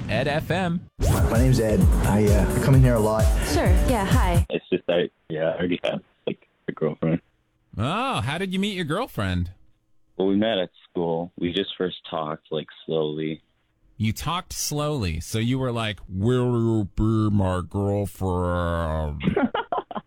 Ed FM. My name's Ed. I come in here a lot. Sure. Yeah. Hi. It's just that, I already have, a girlfriend. Oh, how did you meet your girlfriend? Well, we met at school. We just first talked, slowly. You talked slowly, so you were like, will you be my girlfriend?